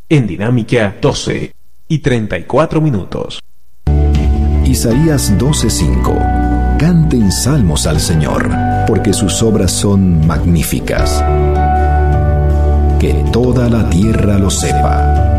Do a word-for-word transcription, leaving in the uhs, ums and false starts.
En Dinámica, doce y treinta y cuatro minutos. Isaías doce cinco. Canten salmos al Señor, porque sus obras son magníficas. Que toda la tierra lo sepa.